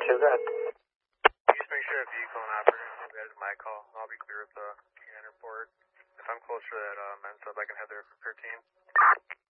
Roger that. Just make sure a vehicle and operator, that is my call. I'll be clear with the K9 report. If I'm close to that men's sub, I can head there for 13.